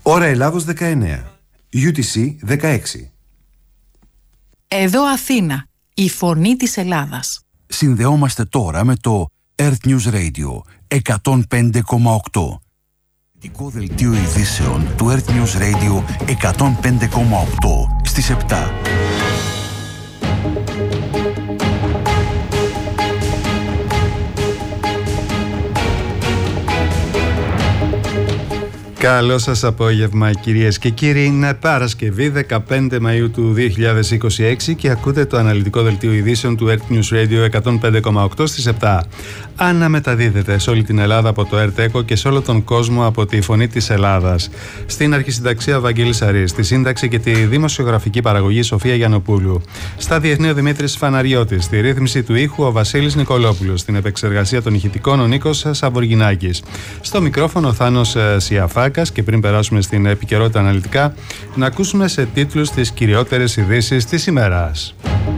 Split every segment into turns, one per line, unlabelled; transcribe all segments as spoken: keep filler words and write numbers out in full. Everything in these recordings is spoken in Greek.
Ώρα Ελλάδος δεκαεννέα, γιου τι σι δεκαέξι.
Εδώ Αθήνα, η φωνή της Ελλάδας.
Συνδεόμαστε τώρα με το Earth News Radio εκατόν πέντε κόμμα οκτώ. Ειδικό δελτίο ειδήσεων του Earth News Radio εκατόν πέντε κόμμα οκτώ στις επτά.
Καλό σας απόγευμα κυρίες και κύριοι. Είναι Παρασκευή δεκαπέντε Μαΐου του δύο χιλιάδες είκοσι έξι και ακούτε το αναλυτικό δελτίο ειδήσεων του Earth News Radio εκατόν πέντε κόμμα οκτώ στις επτά. Αναμεταδίδεται σε όλη την Ελλάδα από το Earth Echo και σε όλο τον κόσμο από τη Φωνή της Ελλάδας. Στην αρχισυνταξία Βαγγέλης Αρής, στη σύνταξη και τη δημοσιογραφική παραγωγή Σοφία Γιαννοπούλου. Στα διεθνή ο Δημήτρης Φαναριώτης, στη ρύθμιση του ήχου ο Βασίλης Νικολόπουλος, στην επεξεργασία των ηχητικών ο Νίκος Σαβοργινάκης. Στο μικρόφωνο ο Θάνος Σιαφάκης. Και πριν περάσουμε στην επικαιρότητα αναλυτικά, να ακούσουμε σε τίτλους τις κυριότερες ειδήσεις της ημέρας.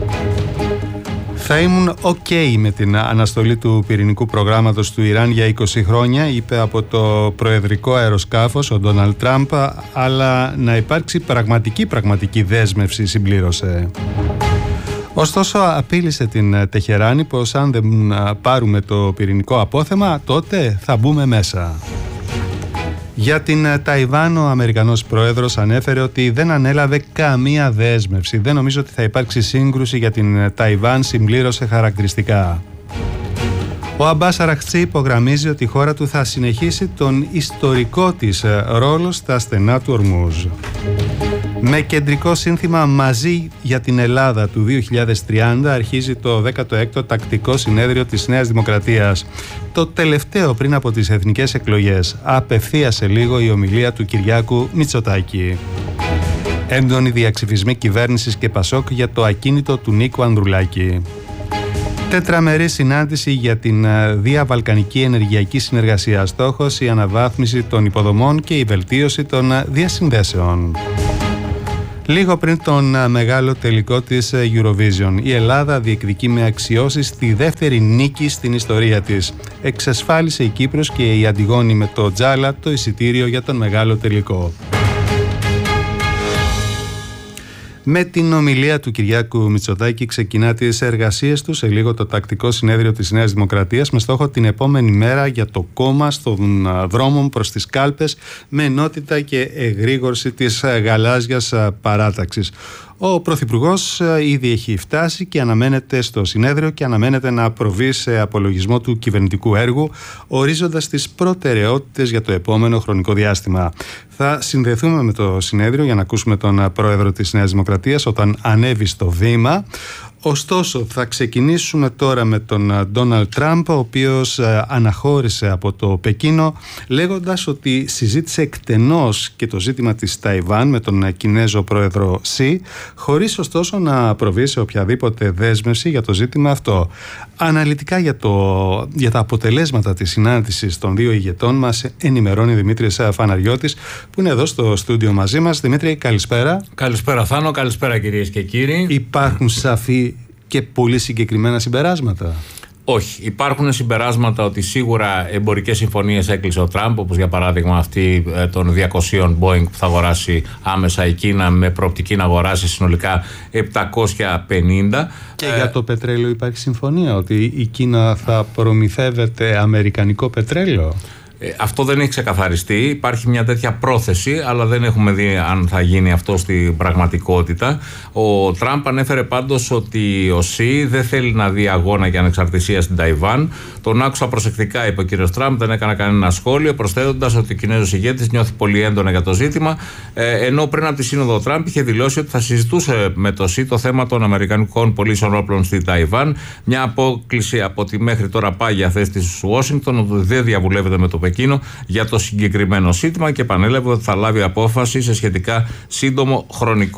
Θα ήμουν ok με την αναστολή του πυρηνικού προγράμματος του Ιράν για είκοσι χρόνια, είπε από το προεδρικό αεροσκάφος ο Ντόναλντ Τραμπ, αλλά να υπάρξει πραγματική πραγματική δέσμευση, συμπλήρωσε. Ωστόσο απείλησε την Τεχεράνη πως αν δεν πάρουμε το πυρηνικό απόθεμα, τότε θα μπούμε μέσα. Για την Ταϊβάν ο Αμερικανός πρόεδρος ανέφερε ότι δεν ανέλαβε καμία δέσμευση. Δεν νομίζω ότι θα υπάρξει σύγκρουση για την Ταϊβάν, συμπλήρωσε χαρακτηριστικά. Ο Αμπάς Αραχτζή υπογραμμίζει ότι η χώρα του θα συνεχίσει τον ιστορικό της ρόλο στα στενά του Ορμούζ. Με κεντρικό σύνθημα «Μαζί για την Ελλάδα» του δύο χιλιάδες τριάντα αρχίζει το δέκατο έκτο τακτικό συνέδριο της Νέας Δημοκρατίας. Το τελευταίο πριν από τις εθνικές εκλογές. Απευθείασε λίγο η ομιλία του Κυριάκου Μητσοτάκη. Έντονη διαξυφισμή κυβέρνησης και Πασόκ για το ακίνητο του Νίκου Ανδρουλάκη. Τετραμερή συνάντηση για την διαβαλκανική ενεργειακή συνεργασία. Στόχος η αναβάθμιση των υποδομών και η βελτίωση των διασυνδέσεων. Λίγο πριν τον μεγάλο τελικό της Eurovision, η Ελλάδα διεκδικεί με αξιώσεις τη δεύτερη νίκη στην ιστορία της. Εξασφάλισε η Κύπρος και η Αντιγόνη με το τζάλα το εισιτήριο για τον μεγάλο τελικό. Με την ομιλία του Κυριάκου Μητσοτάκη ξεκινά τις εργασίες του σε λίγο το τακτικό συνέδριο της Νέας Δημοκρατίας με στόχο την επόμενη μέρα για το κόμμα στον δρόμο προς τις κάλπες με ενότητα και εγρήγορση της γαλάζιας παράταξης. Ο Πρωθυπουργός ήδη έχει φτάσει και αναμένεται στο συνέδριο και αναμένεται να προβεί σε απολογισμό του κυβερνητικού έργου, ορίζοντας τις προτεραιότητες για το επόμενο χρονικό διάστημα. Θα συνδεθούμε με το συνέδριο για να ακούσουμε τον πρόεδρο της Νέας Δημοκρατίας όταν ανέβει στο βήμα. Ωστόσο, θα ξεκινήσουμε τώρα με τον Ντόναλντ Τραμπ, ο οποίος αναχώρησε από το Πεκίνο λέγοντας ότι συζήτησε εκτενώς και το ζήτημα της Ταϊβάν με τον Κινέζο πρόεδρο Σι, χωρίς ωστόσο να προβεί σε οποιαδήποτε δέσμευση για το ζήτημα αυτό. Αναλυτικά για, το, για τα αποτελέσματα της συνάντησης των δύο ηγετών μας ενημερώνει Δημήτρης Φαναριώτης, που είναι εδώ στο στούντιο μαζί μας. Δημήτρη, καλησπέρα.
Καλησπέρα Θάνο, καλησπέρα κυρίες και κύριοι.
Υπάρχουν σαφή και πολύ συγκεκριμένα συμπεράσματα?
Όχι. Υπάρχουν συμπεράσματα ότι σίγουρα εμπορικές συμφωνίες έκλεισε ο Τραμπ, όπως για παράδειγμα αυτή των διακοσίων Boeing που θα αγοράσει άμεσα η Κίνα με προοπτική να αγοράσει συνολικά επτακόσια πενήντα.
Και ε... για το πετρέλαιο υπάρχει συμφωνία ότι η Κίνα θα προμηθεύεται αμερικανικό πετρέλαιο?
Ε, αυτό δεν έχει ξεκαθαριστεί. Υπάρχει μια τέτοια πρόθεση, αλλά δεν έχουμε δει αν θα γίνει αυτό στην πραγματικότητα. Ο Τραμπ ανέφερε πάντως ότι ο Σι δεν θέλει να δει αγώνα για ανεξαρτησία στην Ταϊβάν. Τον άκουσα προσεκτικά, είπε ο κύριος Τραμπ, δεν έκανα κανένα σχόλιο, προσθέτοντας ότι ο Κινέζος ηγέτης νιώθει πολύ έντονα για το ζήτημα. Ε, ενώ πριν από τη σύνοδο ο Τραμπ είχε δηλώσει ότι θα συζητούσε με το Σι το θέμα των αμερικανικών πωλήσεων όπλων στη Ταϊβάν. Μια απόκληση από τη μέχρι τώρα πάγια θέση της Ουάσιγκτον, ότι δεν διαβουλεύεται με το Πεκίνο για το συγκεκριμένο ζήτημα και επανέλαβε ότι θα λάβει απόφαση σε σχετικά σύντομο χρονικό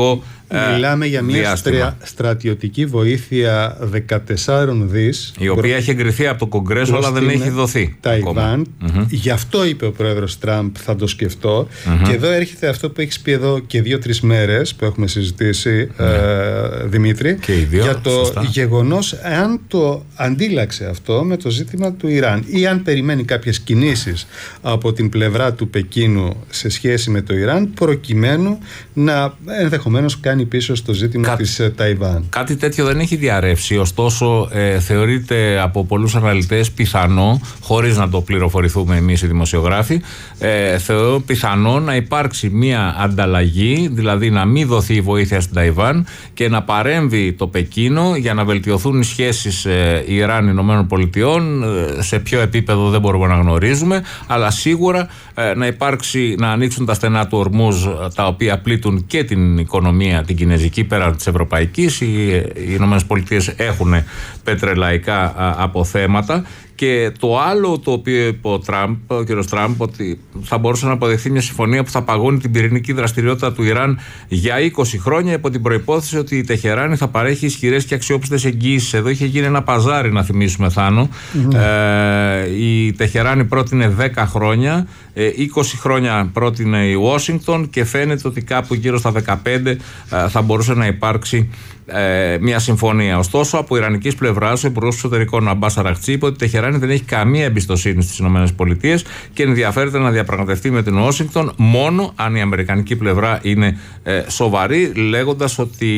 Μιλάμε για μια
διάστημα.
στρατιωτική βοήθεια δεκατέσσερα δις,
η οποία προ... έχει εγκριθεί από το Κογκρέσο, αλλά δεν έχει δοθεί.
Ταϊβάν. Mm-hmm. Γι' αυτό είπε ο πρόεδρος Τραμπ, θα το σκεφτώ. Mm-hmm. Και εδώ έρχεται αυτό που έχεις πει εδώ και δύο-τρεις μέρες που έχουμε συζητήσει, mm-hmm. ε, Δημήτρη,
και οι δύο,
για το
σωστά.
γεγονός αν το αντίλαξε αυτό με το ζήτημα του Ιράν ή αν περιμένει κάποιες κινήσεις από την πλευρά του Πεκίνου σε σχέση με το Ιράν, προκειμένου να ενδεχομένως κάνει πίσω στο ζήτημα Κά... της Ταϊβάν.
Κάτι τέτοιο δεν έχει διαρρεύσει, ωστόσο ε, θεωρείται από πολλούς αναλυτές πιθανό, χωρίς να το πληροφορηθούμε εμείς οι δημοσιογράφοι, ε, θεωρώ πιθανό να υπάρξει μια ανταλλαγή, δηλαδή να μην δοθεί η βοήθεια στην Ταϊβάν και να παρέμβει το Πεκίνο για να βελτιωθούν οι σχέσεις ε, Ιράν-Ηνωμένων Πολιτειών. Ε, σε ποιο επίπεδο δεν μπορούμε να γνωρίζουμε, αλλά σίγουρα ε, να υπάρξει, να ανοίξουν τα στενά του Ορμούζ, τα οποία πλήττουν και την οικονομία την κινέζικη πέραν της ευρωπαϊκής. Οι, οι Ηνωμένες Πολιτείες έχουν πετρελαϊκά α, αποθέματα. Και το άλλο το οποίο είπε ο Τραμπ, ο κ. Τραμπ, ότι θα μπορούσε να αποδεχθεί μια συμφωνία που θα παγώνει την πυρηνική δραστηριότητα του Ιράν για είκοσι χρόνια, υπό την προϋπόθεση ότι η Τεχεράνη θα παρέχει ισχυρές και αξιόπιστες εγγύησεις. Εδώ είχε γίνει ένα παζάρι, να θυμίσουμε, Θάνο. Mm-hmm. Ε, η Τεχεράνη πρότεινε δέκα χρόνια, ε, είκοσι χρόνια πρότεινε η Ουάσιγκτον και φαίνεται ότι κάπου γύρω στα δεκαπέντε ε, θα μπορούσε να υπάρξει Ε, μια συμφωνία. Ωστόσο, από ιρανικής πλευράς, ο Υπουργός Εξωτερικών Αμπάς Αραχτσί είπε ότι η Τεχεράνη δεν έχει καμία εμπιστοσύνη στις ΗΠΑ και ενδιαφέρεται να διαπραγματευτεί με την Ουάσιγκτον μόνο αν η αμερικανική πλευρά είναι ε, σοβαρή, λέγοντας ότι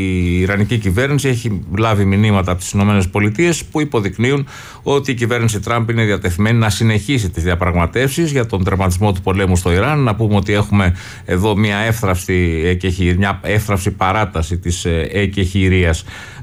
η ιρανική κυβέρνηση έχει λάβει μηνύματα από τις ΗΠΑ που υποδεικνύουν ότι η κυβέρνηση Τραμπ είναι διατεθειμένη να συνεχίσει τις διαπραγματεύσεις για τον τερματισμό του πολέμου στο Ιράν. Να πούμε ότι έχουμε εδώ μια εύθραυστη, μια εύθραυστη παράταση της εκεχηρίας.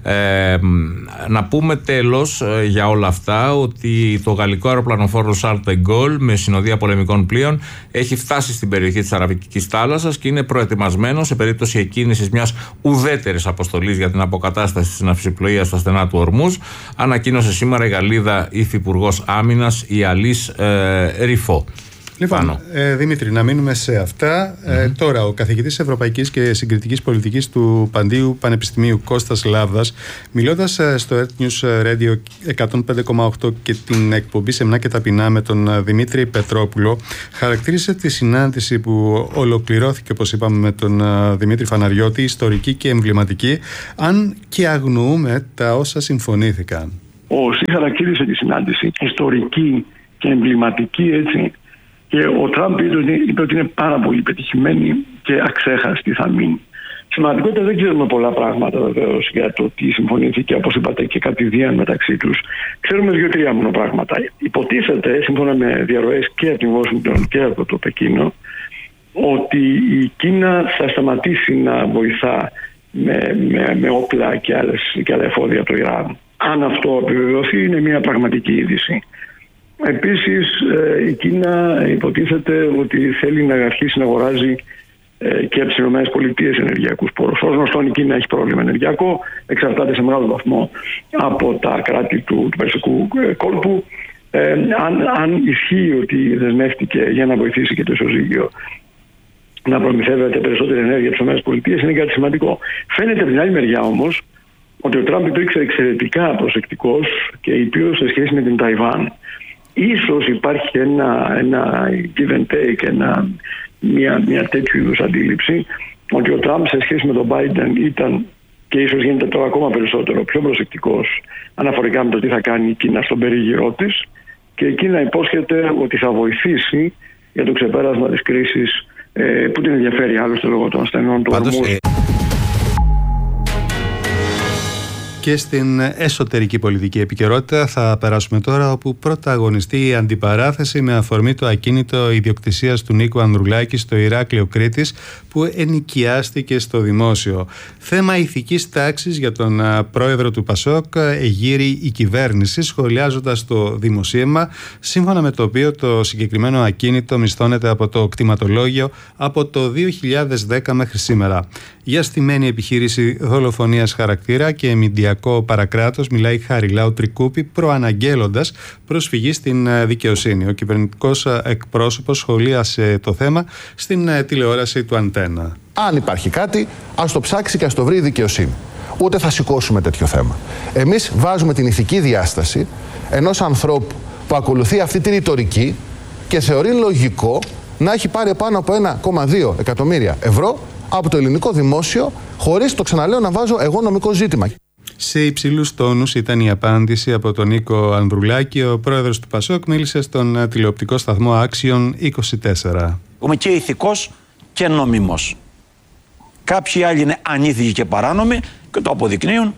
Ε, να πούμε τέλος ε, για όλα αυτά ότι το γαλλικό αεροπλανοφόρο Charles de Gaulle με συνοδεία πολεμικών πλοίων έχει φτάσει στην περιοχή της Αραβικής θάλασσας και είναι προετοιμασμένο σε περίπτωση εκκίνησης μιας ουδέτερης αποστολής για την αποκατάσταση της ναυσιπλοείας στα στενά του Ορμούζ, ανακοίνωσε σήμερα η Γαλλίδα υφυπουργός άμυνας η Αλής ε, Ριφό.
Λοιπόν, ε, Δημήτρη, να μείνουμε σε αυτά. Mm-hmm. Ε, τώρα, ο καθηγητής Ευρωπαϊκής και Συγκριτικής Πολιτικής του Παντίου Πανεπιστημίου Κώστας Λάβδας, μιλώντας ε, στο Earth News Radio εκατόν πέντε κόμμα οκτώ και την εκπομπή Σεμνά και Ταπεινά με τον ε, Δημήτρη Πετρόπουλο, χαρακτήρισε τη συνάντηση που ολοκληρώθηκε, όπως είπαμε, με τον ε, Δημήτρη Φαναριώτη, ιστορική και εμβληματική, αν και αγνοούμε τα όσα συμφωνήθηκαν.
Ο ΣΥ χαρακτήρισε τη συνάντηση ιστορική και εμβληματική, έτσι. Και ο Τραμπ είπε ότι είναι πάρα πολύ πετυχημένη και αξέχαστη θα μείνει. Σημαντικότητα δεν ξέρουμε πολλά πράγματα βεβαίως για το τι συμφωνήθηκε, όπως είπατε, και κατηδίαν μεταξύ τους. Ξέρουμε δύο-τρία μόνο πράγματα. Υποτίθεται, σύμφωνα με διαρροές και από την Washington και από το Πεκίνο, ότι η Κίνα θα σταματήσει να βοηθά με, με, με όπλα και, άλλες, και άλλα εφόδια το Ιράν. Αν αυτό επιβεβαιωθεί, είναι μια πραγματική είδηση. Επίσης, η Κίνα υποτίθεται ότι θέλει να αρχίσει να αγοράζει και από τις ΗΠΑ ενεργειακούς πόρους. Ως γνωστόν, η Κίνα έχει πρόβλημα ενεργειακό, εξαρτάται σε μεγάλο βαθμό από τα κράτη του, του Περσικού κόλπου. Ε, αν, αν ισχύει ότι δεσμεύτηκε για να βοηθήσει και το ισοζύγιο να προμηθεύεται περισσότερη ενέργεια από τις ΗΠΑ, είναι κάτι σημαντικό. Φαίνεται από την άλλη μεριά όμως ότι ο Τραμπ υπήρξε εξαιρετικά προσεκτικός και ήπιος σε σχέση με την Ταϊβάν. Ίσως υπάρχει ένα, ένα give and take, ένα, μια, μια τέτοιου είδους αντίληψη ότι ο Τραμπ σε σχέση με τον Biden ήταν και ίσως γίνεται τώρα ακόμα περισσότερο πιο προσεκτικός αναφορικά με το τι θα κάνει η Κίνα στον περίγυρό της, και η Κίνα υπόσχεται ότι θα βοηθήσει για το ξεπέρασμα της κρίσης ε, που την ενδιαφέρει άλλωστε λόγω των ασθενών του Ορμούζ.
Και στην εσωτερική πολιτική επικαιρότητα θα περάσουμε τώρα, όπου πρωταγωνιστεί η αντιπαράθεση με αφορμή το ακίνητο ιδιοκτησίας του Νίκου Ανδρουλάκη στο Ηράκλειο Κρήτης, που ενοικιάστηκε στο δημόσιο. Θέμα ηθικής τάξης για τον πρόεδρο του Πασόκ εγείρει η κυβέρνηση, σχολιάζοντας το δημοσίευμα σύμφωνα με το οποίο το συγκεκριμένο ακίνητο μισθώνεται από το κτηματολόγιο από το δύο χιλιάδες δέκα μέχρι σήμερα. Για στημένη επιχείρηση δολοφονίας χαρακτήρα και μηντιακό παρακράτος μιλάει Χαριλάου Τρικούπη, προαναγγέλλοντας προσφυγή στην δικαιοσύνη. Ο κυβερνητικός εκπρόσωπος σχολίασε το θέμα στην τηλεόραση του Αντένα.
Αν υπάρχει κάτι, ας το ψάξει και ας το βρει η δικαιοσύνη. Ούτε θα σηκώσουμε τέτοιο θέμα. Εμείς βάζουμε την ηθική διάσταση ενός ανθρώπου που ακολουθεί αυτή τη ρητορική και θεωρεί λογικό να έχει πάρει πάνω από ένα κόμμα δύο εκατομμύρια ευρώ από το ελληνικό δημόσιο, χωρίς, το ξαναλέω, να βάζω εγώ νομικό ζήτημα.
Σε υψηλούς τόνους ήταν η απάντηση από τον Νίκο Ανδρουλάκη. Ο πρόεδρος του Πασόκ μίλησε στον τηλεοπτικό σταθμό Άξιον είκοσι τέσσερα.
Είμαι και ηθικός και νομιμός. Κάποιοι άλλοι είναι ανήθικοι και παράνομοι και το αποδεικνύουν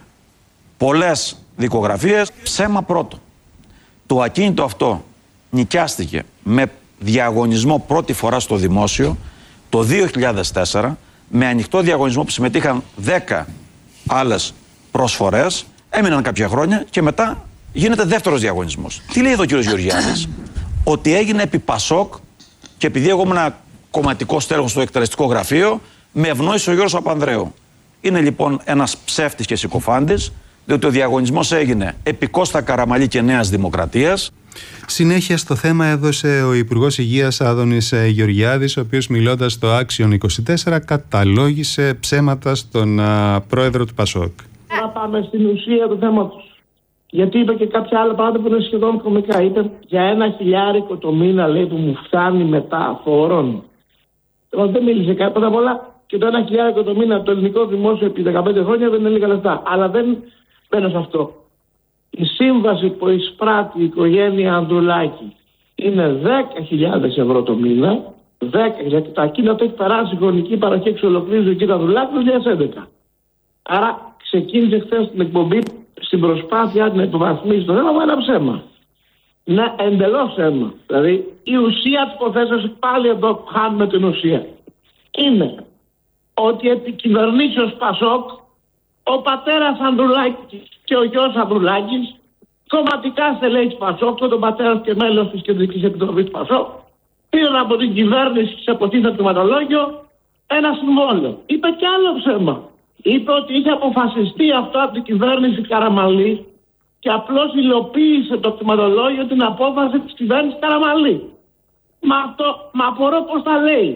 πολλές δικογραφίες. Ψέμα πρώτο. Το ακίνητο αυτό νοικιάστηκε με διαγωνισμό πρώτη φορά στο δημόσιο το δύο χιλιάδες τέσσερα, με ανοιχτό διαγωνισμό που συμμετείχαν δέκα άλλες προσφορές, έμειναν κάποια χρόνια και μετά γίνεται δεύτερος διαγωνισμός. Τι λέει εδώ ο κύριος Γεωργιάδης? Ότι έγινε επί Πασόκ και επειδή εγώ ήμουν κομματικό στέλεχος στο εκτελεστικό γραφείο, με ευνόησε ο Γιώργος Παπανδρέου. Είναι λοιπόν ένας ψεύτης και συκοφάντης, διότι ο διαγωνισμός έγινε επί Κώστα Καραμαλή και Νέας Δημοκρατίας.
Συνέχεια στο θέμα έδωσε ο Υπουργός Υγείας Άδωνης Γεωργιάδης, ο οποίος μιλώντας στο Άξιον είκοσι τέσσερα καταλόγησε ψέματα στον α, πρόεδρο του Πασόκ.
Να πάμε στην ουσία του θέματος. Γιατί είπε και κάποια άλλα πράγματα που είναι σχεδόν κωμικά. Είπε για ένα χιλιάρικο το μήνα, λέει, που μου φτάνει μετά φόρων. Δεν μίλησε κάτι απ' όλα. Και το ένα χιλιάρικο το μήνα το ελληνικό δημόσιο επί δεκαπέντε χρόνια δεν είναι λίγα λεφτά. Αλλά δεν μπαίνω σε αυτό. Η σύμβαση που εισπράττει η οικογένεια Ανδρουλάκη είναι δέκα χιλιάδες ευρώ το μήνα. δέκα, γιατί τα εκείνα το έχει περάσει η χρονική παροχή εξ ολοκλήρου του κ. Ανδρουλάκη το δύο χιλιάδες έντεκα. Άρα ξεκίνησε χθες την εκπομπή στην προσπάθειά να υποβαθμίσει το θέμα με ένα ψέμα. Ναι, εντελώς ψέμα. Δηλαδή η ουσία της υποθέσεως, πάλι εδώ χάνουμε την ουσία, είναι ότι επί κυβερνήσεως Πασόκ ο πατέρας Ανδρουλάκης και ο γιος Ανδρουλάκης, κομματικά στελέχη Πασόκ, τον πατέρα και μέλος της Κεντρικής Επιτροπής Πασόκ, πήραν από την κυβέρνηση σε αποθήντα κτηματολόγιο ένα συμβόλαιο. Είπε και άλλο ψέμα. Είπε ότι είχε αποφασιστεί αυτό από την κυβέρνηση Καραμαλή και απλώς υλοποίησε το κτηματολόγιο την απόφαση της κυβέρνησης Καραμαλή. Μα αυτό, μα απορώ πώς τα λέει.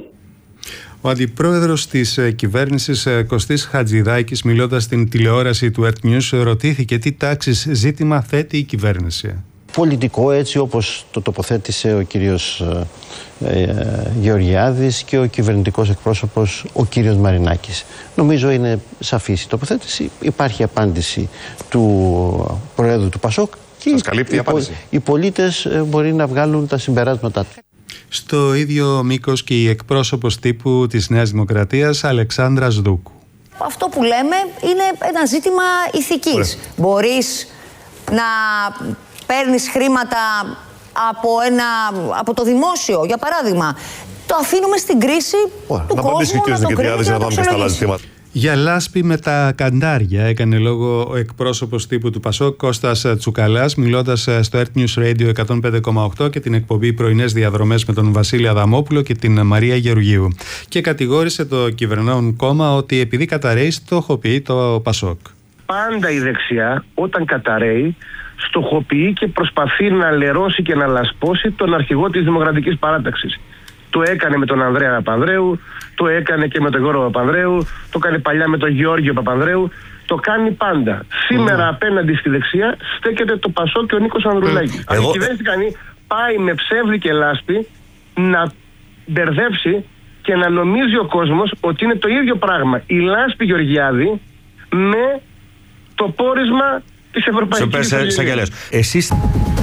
Ο αντιπρόεδρος της κυβέρνησης Κωστής Χατζηδάκης, μιλώντας στην τηλεόραση του Earth News, ρωτήθηκε τι τάξης ζήτημα θέτει η κυβέρνηση.
Πολιτικό, έτσι όπως το τοποθέτησε ο κύριος ε, ε, Γεωργιάδης και ο κυβερνητικός εκπρόσωπος ο κύριος Μαρινάκης. Νομίζω είναι σαφής η τοποθέτηση. Υπάρχει απάντηση του Προέδρου του Πασόκ και οι, οι, οι πολίτες μπορεί να βγάλουν τα συμπεράσματά του.
Στο ίδιο μήκος και η εκπρόσωπος τύπου της Νέας Δημοκρατίας, Αλεξάνδρα Σδούκου.
Αυτό που λέμε είναι ένα ζήτημα ηθικής. Ωραία. Μπορείς να παίρνεις χρήματα από, ένα, από το δημόσιο, για παράδειγμα. Το αφήνουμε στην κρίση Ωραία. του
να
κόσμου
να το κρίνει και να πάμε και στα άλλα ζητήματα.
Για λάσπη με τα καντάρια έκανε λόγο ο εκπρόσωπος τύπου του Πασόκ Κώστας Τσουκαλάς, μιλώντας στο Earth News Radio εκατόν πέντε κόμμα οκτώ και την εκπομπή Πρωινές Διαδρομές με τον Βασίλη Αδαμόπουλο και την Μαρία Γεωργίου. Και κατηγόρησε το κυβερνών κόμμα ότι επειδή καταραίει στοχοποιεί το Πασόκ.
Πάντα η δεξιά όταν καταραίει στοχοποιεί και προσπαθεί να λερώσει και να λασπώσει τον αρχηγό της Δημοκρατικής Παράταξης. Το έκανε με τον Ανδρέα Παπανδρέου, το έκανε και με τον Γιώργο Παπανδρέου, το έκανε παλιά με τον Γεώργιο Παπανδρέου, το κάνει πάντα. Σήμερα mm. απέναντι στη δεξιά στέκεται το Πασόκ και ο Νίκος Ανδρουλάκης. Mm. Αν η κυβέρνηση κάνει, πάει με ψεύδι και λάσπη να μπερδέψει και να νομίζει ο κόσμος ότι είναι το ίδιο πράγμα η λάσπη Γεωργιάδη με το πόρισμα της Ευρωπαϊκής Ένωσης.
Εσείς...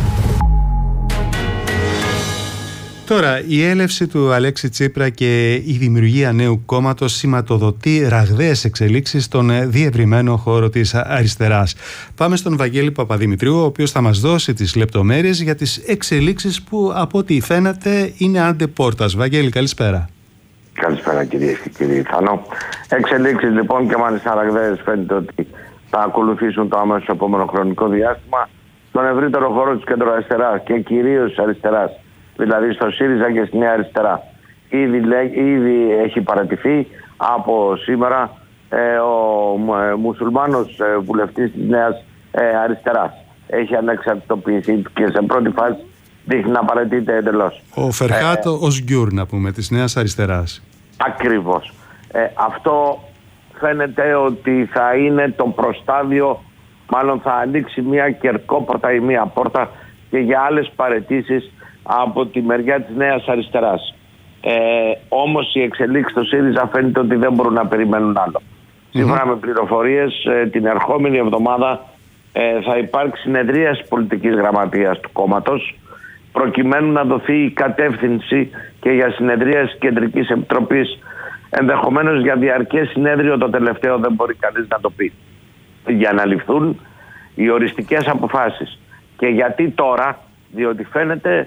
Τώρα, η έλευση του Αλέξη Τσίπρα και η δημιουργία νέου κόμματος σηματοδοτεί ραγδαίες εξελίξεις στον διευρυμένο χώρο της αριστεράς. Πάμε στον Βαγγέλη Παπαδημητρίου, ο οποίος θα μας δώσει τις λεπτομέρειες για τις εξελίξεις που από ό,τι φαίνεται είναι άντε πόρτας. Βαγγέλη, καλησπέρα.
Καλησπέρα κυρίες και κύριοι. Θανό. Εξελίξεις λοιπόν και μάλιστα ραγδαίες φαίνεται ότι θα ακολουθήσουν το αμέσως επόμενο χρονικό διάστημα στον ευρύτερο χώρο της κεντροαριστεράς και κυρίως αριστεράς. Δηλαδή στο ΣΥΡΙΖΑ και στη Νέα Αριστερά. Ήδη, ήδη έχει παρατηθεί από σήμερα ε, ο ε, μουσουλμάνος ε, βουλευτής της Νέας ε, Αριστεράς. Έχει ανεξαρτητοποιηθεί και σε πρώτη φάση δείχνει να παρατείται εντελώς.
Ο Φερχάτο ε, ως Γκιούρ, να πούμε, της Νέας Αριστεράς.
Ακριβώς. Ε, αυτό φαίνεται ότι θα είναι το προστάδιο, μάλλον θα ανοίξει μια κερκόπορτα ή μια πόρτα και για άλλες παραιτήσεις από τη μεριά της Νέας Αριστεράς. Ε, όμως οι εξελίξεις στο ΣΥΡΙΖΑ φαίνεται ότι δεν μπορούν να περιμένουν άλλο. Mm-hmm. Σύμφωνα με πληροφορίες, ε, την ερχόμενη εβδομάδα ε, θα υπάρξει συνεδρίαση πολιτικής γραμματείας του κόμματος, προκειμένου να δοθεί η κατεύθυνση και για συνεδρίαση Κεντρικής Επιτροπής. Ενδεχομένως για διαρκές συνέδριο, το τελευταίο δεν μπορεί κανείς να το πει, για να ληφθούν οι οριστικές αποφάσεις. Και γιατί τώρα? Διότι φαίνεται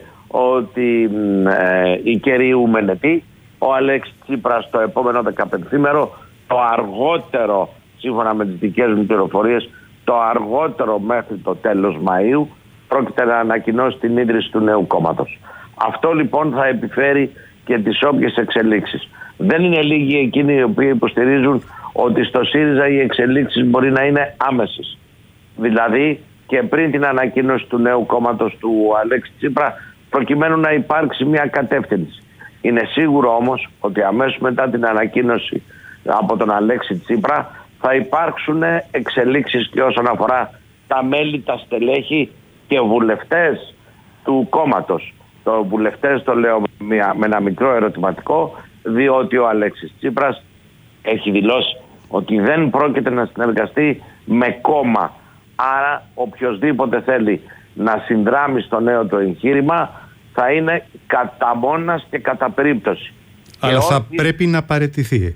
ότι ε, η καιρίου μενετή, ο Αλέξης Τσίπρας το επόμενο δεκαπενθήμερο, το αργότερο, σύμφωνα με τις δικές μου πληροφορίες, το αργότερο μέχρι το τέλος Μαΐου, πρόκειται να ανακοινώσει την ίδρυση του νέου κόμματος. Αυτό λοιπόν θα επιφέρει και τις όποιες εξελίξεις. Δεν είναι λίγοι εκείνοι οι οποίοι υποστηρίζουν ότι στο ΣΥΡΙΖΑ οι εξελίξεις μπορεί να είναι άμεσες. Δηλαδή και πριν την ανακοίνωση του νέου κόμματος του Αλέξη Τσίπρα, προκειμένου να υπάρξει μια κατεύθυνση. Είναι σίγουρο όμως ότι αμέσως μετά την ανακοίνωση από τον Αλέξη Τσίπρα θα υπάρξουν εξελίξεις και όσον αφορά τα μέλη, τα στελέχη και βουλευτές του κόμματος. Το βουλευτές το λέω με ένα μικρό ερωτηματικό, διότι ο Αλέξης Τσίπρας έχει δηλώσει ότι δεν πρόκειται να συνεργαστεί με κόμμα. Άρα οποιοσδήποτε θέλει να συνδράμει στο νέο το εγχείρημα θα είναι κατά μόνας και κατά περίπτωση.
Αλλά
και
θα
όχι... πρέπει
να παραιτηθεί.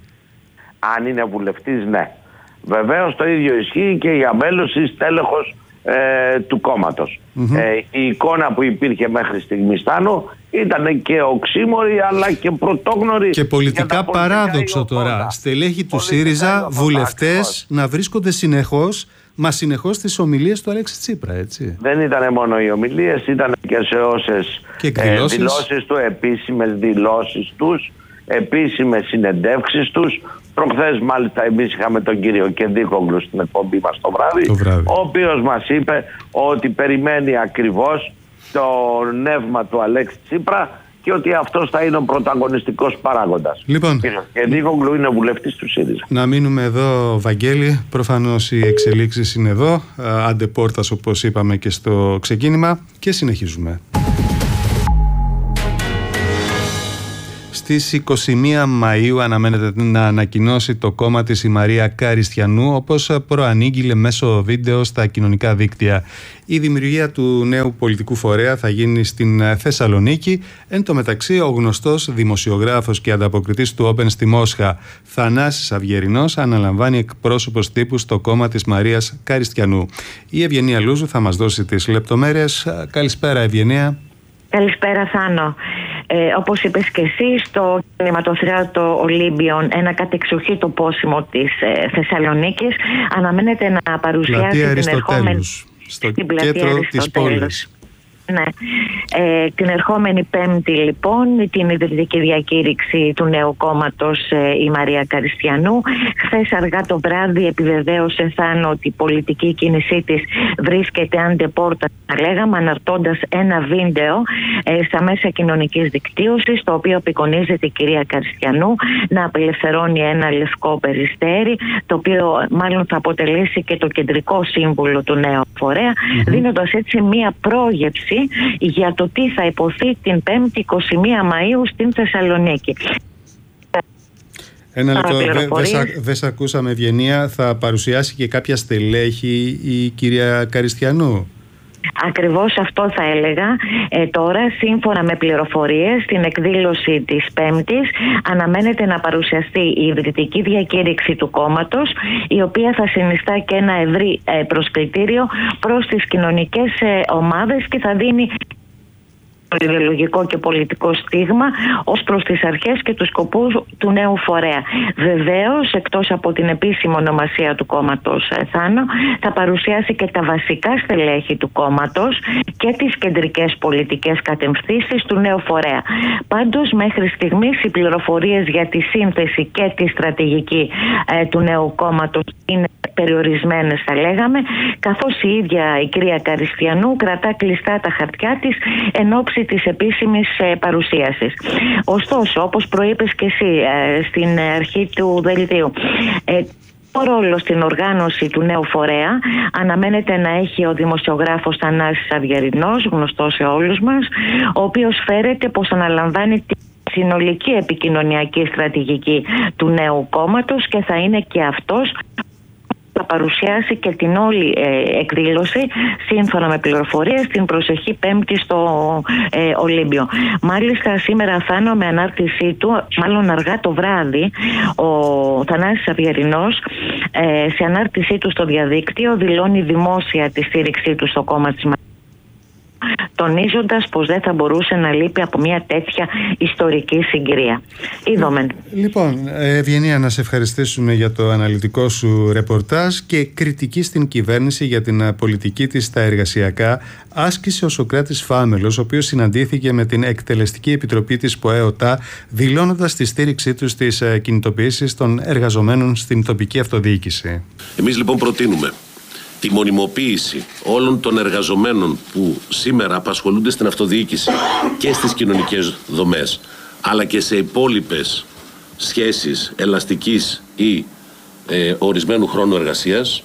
Αν είναι βουλευτής, ναι. Βεβαίως το ίδιο ισχύει και για μέλος ή στέλεχος ε, του κόμματος. Mm-hmm. Ε, η εικόνα που υπήρχε μέχρι στιγμής Θάνο ήταν και οξύμορη αλλά και πρωτόγνωρη.
Και πολιτικά παράδοξο τώρα. Στελέχη του ΣΥΡΙΖΑ, βουλευτές να βρίσκονται συνεχώς, μα συνεχώς στις ομιλίες του Αλέξη Τσίπρα, έτσι.
Δεν ήταν μόνο οι ομιλίες, ήταν και σε όσες ε, δηλώσεις του, επίσημες δηλώσεις τους, επίσημες συνεντεύξεις τους. Προχθές μάλιστα εμείς είχαμε τον κύριο Κεντίκογλου στην εκπομπή μας το βράδυ,
το βράδυ,
ο οποίος μας είπε ότι περιμένει ακριβώς το νεύμα του Αλέξη Τσίπρα και ότι αυτός θα είναι ο πρωταγωνιστικός παράγοντας.
Λοιπόν,
ο Κεντίκογλου είναι βουλευτής του ΣΥΡΙΖΑ.
Να μείνουμε εδώ, Βαγγέλη. Προφανώς οι εξελίξεις είναι εδώ, αντεπόρτας όπως είπαμε και στο ξεκίνημα, και συνεχίζουμε. Στις είκοσι μία Μαΐου αναμένεται να ανακοινώσει το κόμμα της η Μαρία Καριστιανού, όπως προανήγγειλε μέσω βίντεο στα κοινωνικά δίκτυα. Η δημιουργία του νέου πολιτικού φορέα θα γίνει στην Θεσσαλονίκη. Εν τω μεταξύ, ο γνωστός δημοσιογράφος και ανταποκριτής του Open στη Μόσχα, Θανάσης Αυγερινός, αναλαμβάνει εκπρόσωπος τύπου στο κόμμα της Μαρίας Καριστιανού. Η Ευγενία Λούζου θα μας δώσει τις λεπτομέρειες. Καλησπέρα, Ευγενία.
Καλησπέρα, Θάνο. Ε, όπως είπες και εσύ, στο κινηματοθέατρο Ολύμπιον, ένα κατεξοχήτο πόσιμο της ε, Θεσσαλονίκης, αναμένεται να παρουσιάσει την ερχόμενη
στο κέντρο της πόλης.
Ναι. Ε, την ερχόμενη Πέμπτη λοιπόν την ιδρυτική διακήρυξη του νέου κόμματος ε, η Μαρία Καριστιανού. Χθες αργά το βράδυ επιβεβαίωσε Θάνο ότι η πολιτική κίνησή της βρίσκεται αντεπόρτα, θα λέγαμε, αναρτώντας ένα βίντεο ε, στα μέσα κοινωνικής δικτύωσης, το οποίο απεικονίζεται η κυρία Καριστιανού να απελευθερώνει ένα λευκό περιστέρι, το οποίο μάλλον θα αποτελέσει και το κεντρικό σύμβολο του νέου φορέα, mm-hmm. δίνοντας έτσι μία πρόγευση για το τι θα υποθεί την Πέμπτη εικοστή πρώτη Μαΐου στην Θεσσαλονίκη.
Ένα λεπτό, δεν δε σ' ακούσαμε, Ευγενία. Θα παρουσιάσει και κάποια στελέχη η κυρία Καριστιανού?
Ακριβώς αυτό θα έλεγα. Ε, τώρα, σύμφωνα με πληροφορίες, στην εκδήλωση της Πέμπτης αναμένεται να παρουσιαστεί η ιδρυτική διακήρυξη του κόμματος, η οποία θα συνιστά και ένα ευρύ ε, προσκλητήριο προς τις κοινωνικές ε, ομάδες και θα δίνει το ιδεολογικό και πολιτικό στίγμα ως προς τις αρχές και τους σκοπούς του νέου φορέα. Βεβαίως, εκτός από την επίσημη ονομασία του κόμματος Θάνο, θα παρουσιάσει και τα βασικά στελέχη του κόμματος και τις κεντρικές πολιτικές κατευθύνσεις του νέου φορέα. Πάντως, μέχρι στιγμής οι πληροφορίες για τη σύνθεση και τη στρατηγική ε, του νέου κόμματος είναι περιορισμένες θα λέγαμε, καθώς η ίδια η κυρία Καριστιανού κρατά κλειστά τα χαρτιά της εν ώψη της επίσημης παρουσίασης. Ωστόσο, όπως προείπες και εσύ στην αρχή του δελτίου, ο ρόλο στην οργάνωση του νέου φορέα αναμένεται να έχει ο δημοσιογράφος Θανάσης Αυγερινός, γνωστός σε όλους μας, ο οποίος φέρεται πως αναλαμβάνει τη συνολική επικοινωνιακή στρατηγική του νέου κόμματος και θα είναι και αυτός θα παρουσιάσει και την όλη ε, εκδήλωση σύμφωνα με πληροφορίες την προσεχή Πέμπτη στο ε, Ολύμπιο. Μάλιστα σήμερα, Θάνο, με ανάρτησή του, μάλλον αργά το βράδυ, ο Θανάσης Αυγερινός ε, σε ανάρτησή του στο διαδίκτυο δηλώνει δημόσια τη στήριξή του στο κόμμα της, τονίζοντας πως δεν θα μπορούσε να λείπει από μια τέτοια ιστορική συγκυρία. Είδαμε.
Λοιπόν, Ευγενία, να σε ευχαριστήσουμε για το αναλυτικό σου ρεπορτάζ και κριτική στην κυβέρνηση για την πολιτική της στα εργασιακά άσκησε ο Σωκράτης Φάμελος, ο οποίος συναντήθηκε με την Εκτελεστική Επιτροπή της ΠΟΕΟΤΑ, δηλώνοντας τη στήριξή του στις κινητοποιήσεις των εργαζομένων στην τοπική αυτοδιοίκηση.
Εμείς λοιπόν προτείνουμε τη μονιμοποίηση όλων των εργαζομένων που σήμερα απασχολούνται στην αυτοδιοίκηση και στις κοινωνικές δομές, αλλά και σε υπόλοιπες σχέσεις ελαστικής ή ε, ορισμένου χρόνου εργασίας.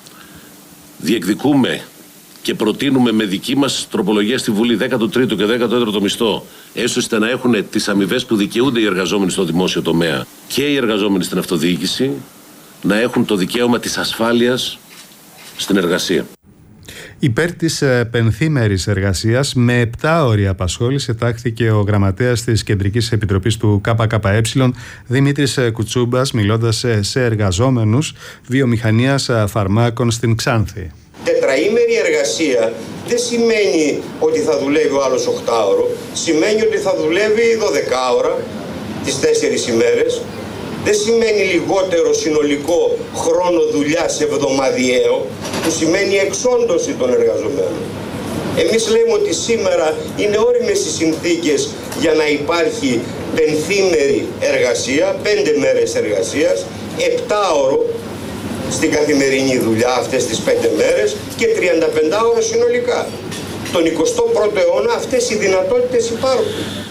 Διεκδικούμε και προτείνουμε με δική μας τροπολογία στη Βουλή δέκατο τρίτο και δέκατο τέταρτο μισθό, έστω ώστε να έχουν τις αμοιβές που δικαιούνται οι εργαζόμενοι στο δημόσιο τομέα και οι εργαζόμενοι στην αυτοδιοίκηση να έχουν το δικαίωμα της ασφάλειας στην εργασία.
Υπέρ της πενθήμερης εργασίας με επτάωρη απασχόληση τάχθηκε ο γραμματέας της Κεντρικής Επιτροπής του ΚΚΕ, Δημήτρης Κουτσούμπας, μιλώντας σε εργαζόμενους βιομηχανίας φαρμάκων στην Ξάνθη.
Τετραήμερη εργασία δεν σημαίνει ότι θα δουλεύει ο άλλος οκτάωρο, σημαίνει ότι θα δουλεύει δώδεκα ώρα τις τέσσερις ημέρες. Δεν σημαίνει λιγότερο συνολικό χρόνο δουλειάς εβδομαδιαίο, που σημαίνει εξόντωση των εργαζομένων. Εμείς λέμε ότι σήμερα είναι όριμες οι συνθήκες για να υπάρχει πενθήμερη εργασία, πέντε μέρες εργασίας, επτάωρο στην καθημερινή δουλειά αυτές τις πέντε μέρες και τριάντα πέντε ώρο συνολικά. Τον εικοστό πρώτο αιώνα αυτές οι δυνατότητες υπάρχουν.